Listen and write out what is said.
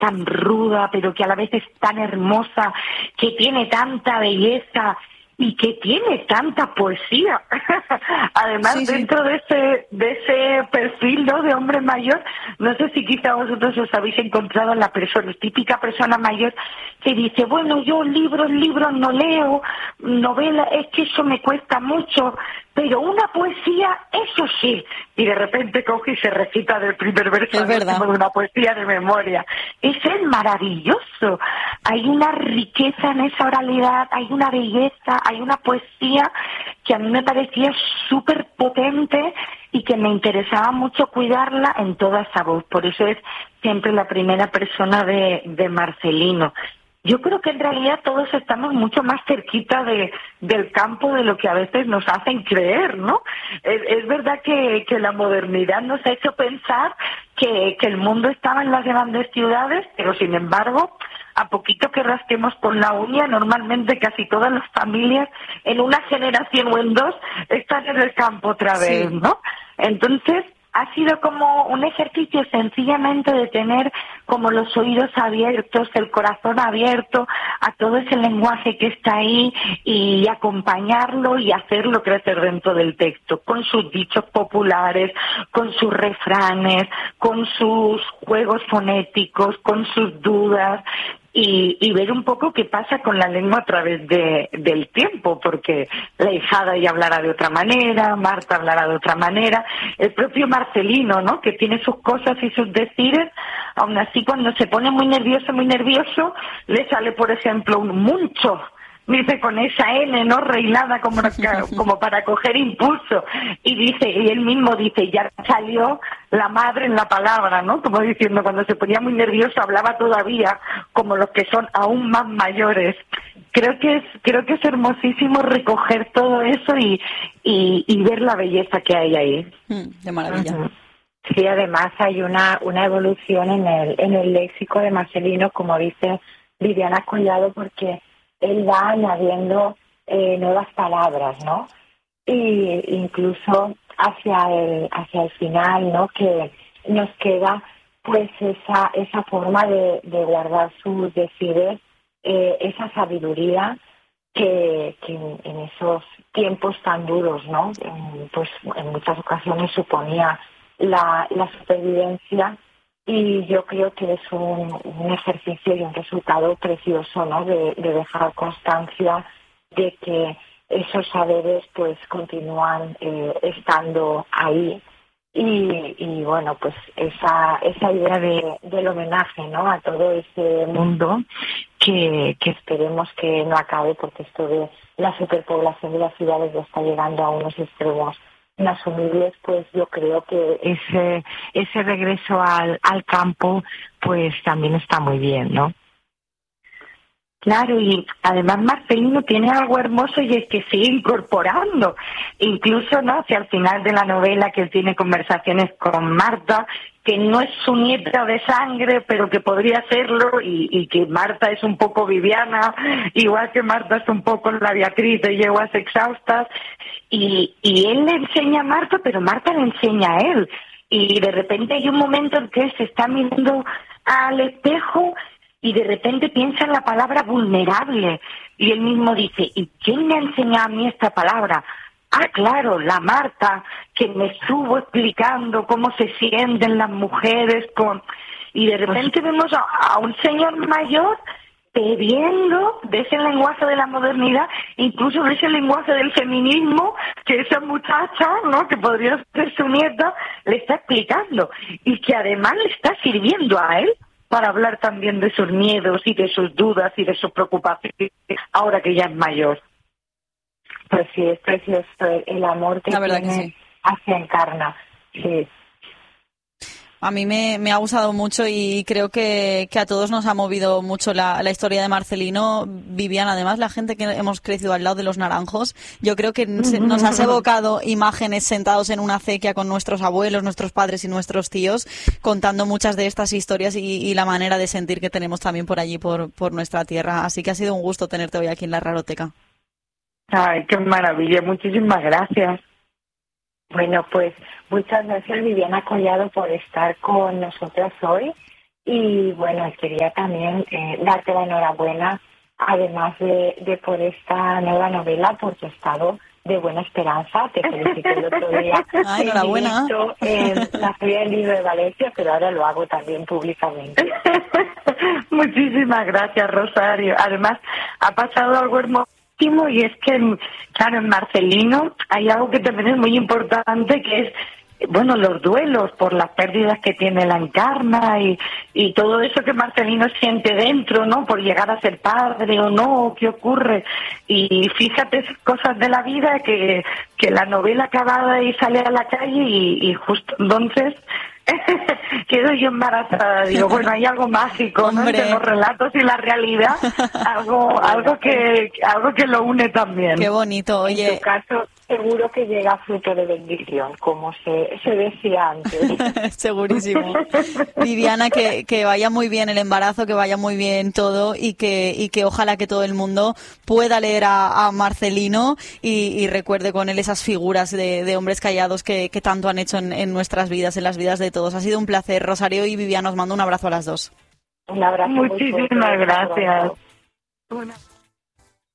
tan ruda, pero que a la vez es tan hermosa, que tiene tanta belleza y que tiene tanta poesía. Además, Sí, sí. dentro de ese perfil, ¿no?, de hombre mayor, no sé si quizá vosotros os habéis encontrado en la persona, típica persona mayor que dice, bueno, yo libros no leo, novela, es que eso me cuesta mucho, pero una poesía, eso sí. Y de repente coge y se recita del primer verso al último de una poesía de memoria. Eso es maravilloso. Hay una riqueza en esa oralidad, hay una belleza, hay una poesía que a mí me parecía súper potente y que me interesaba mucho cuidarla en toda esa voz. Por eso es siempre la primera persona de Marcelino. Yo creo que en realidad todos estamos mucho más cerquita del campo de lo que a veces nos hacen creer, ¿no? Es verdad que la modernidad nos ha hecho pensar que el mundo estaba en las grandes ciudades, pero sin embargo, a poquito que rasquemos con la uña, normalmente casi todas las familias en una generación o en dos están en el campo otra vez, ¿no? Entonces, ha sido como un ejercicio sencillamente de tener como los oídos abiertos, el corazón abierto a todo ese lenguaje que está ahí y acompañarlo y hacerlo crecer dentro del texto, con sus dichos populares, con sus refranes, con sus juegos fonéticos, con sus dudas. Y ver un poco qué pasa con la lengua a través del tiempo, porque la hijada ya hablará de otra manera, Marta hablará de otra manera, el propio Marcelino, ¿no?, que tiene sus cosas y sus decires, aún así cuando se pone muy nervioso, le sale, por ejemplo, un mucho, dice con esa N, ¿no?, reinada como para coger impulso, y él mismo dice, ya salió la madre en la palabra, ¿no?, como diciendo, cuando se ponía muy nervioso hablaba todavía como los que son aún más mayores. Creo que es hermosísimo recoger todo eso y ver la belleza que hay ahí. De maravilla. Uh-huh. Sí, además hay una evolución en el léxico de Marcelino, como dice Viviana Collado, porque él va añadiendo nuevas palabras, ¿no? Y incluso hacia el final, ¿no?, que nos queda pues esa forma de guardar sus decires, esa sabiduría que en esos tiempos tan duros, ¿no?, pues en muchas ocasiones suponía la supervivencia. Y yo creo que es un ejercicio y un resultado precioso, ¿no?, de dejar constancia de que esos saberes pues continúan estando ahí y bueno, pues esa idea del homenaje, ¿no?, a todo ese mundo que esperemos que no acabe, porque esto de la superpoblación de las ciudades ya está llegando a unos extremos inasumibles. Pues yo creo que ese regreso al campo pues también está muy bien, ¿no? Claro, y además Marcelino tiene algo hermoso y es que sigue incorporando, incluso, ¿no?, hacia el final de la novela, que él tiene conversaciones con Marta, que no es su nieta de sangre, pero que podría serlo, y que Marta es un poco Viviana, igual que Marta es un poco la Beatriz de Yeguas Exhaustas, y él le enseña a Marta, pero Marta le enseña a él, y de repente hay un momento en que él se está mirando al espejo y de repente piensa en la palabra vulnerable, y él mismo dice, ¿y quién me ha enseñado a mí esta palabra? Ah, claro, la Marta, que me estuvo explicando cómo se sienten las mujeres y de repente vemos a un señor mayor bebiendo de ese lenguaje de la modernidad, incluso de ese lenguaje del feminismo, que esa muchacha, ¿no?, que podría ser su nieta, le está explicando, y que además le está sirviendo a él para hablar también de sus miedos y de sus dudas y de sus preocupaciones, ahora que ya es mayor. Pues sí, es precioso el amor que tiene, que sí, hacia Encarna. Sí. A mí me ha gustado mucho y creo que a todos nos ha movido mucho la historia de Marcelino. Vivian, además, la gente que hemos crecido al lado de los naranjos, yo creo que nos has evocado imágenes sentados en una acequia con nuestros abuelos, nuestros padres y nuestros tíos, contando muchas de estas historias y la manera de sentir que tenemos también por allí, por nuestra tierra. Así que ha sido un gusto tenerte hoy aquí en la Raroteca. Ay, qué maravilla, muchísimas gracias. Bueno, pues muchas gracias, Viviana Collado, por estar con nosotras hoy Y bueno, quería también darte la enhorabuena, además de por esta nueva novela, porque he estado de Buena Esperanza. Te felicité el otro día enhorabuena. En la Feria del Libro de Valencia, pero ahora lo hago también públicamente. Muchísimas gracias, Rosario. Además, ha pasado algo hermosísimo, y es que, claro, en Marcelino hay algo que también es muy importante, que es, bueno, los duelos por las pérdidas que tiene la Encarna y todo eso que Marcelino siente dentro, ¿no? Por llegar a ser padre o no, ¿qué ocurre? Y fíjate esas cosas de la vida que la novela acabada y sale a la calle y justo entonces quedo yo embarazada. Digo, bueno, hay algo mágico, ¿no? Entre los relatos y la realidad, algo que lo une también. Qué bonito, oye. En tu caso, seguro que llega fruto de bendición, como se decía antes. Segurísimo. Viviana, que vaya muy bien el embarazo, que vaya muy bien todo, y que ojalá que todo el mundo pueda leer a Marcelino y recuerde con él esas figuras de hombres callados que tanto han hecho en nuestras vidas, en las vidas de todos. Ha sido un placer. Rosario y Viviana, os mando un abrazo a las dos. Un abrazo. Muchísimas gracias.